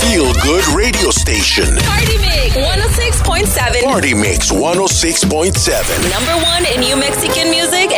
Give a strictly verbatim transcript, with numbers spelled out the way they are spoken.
feel good radio station. Party Mix one oh six point seven. Party Mix one oh six point seven. Number one in New Mexican music.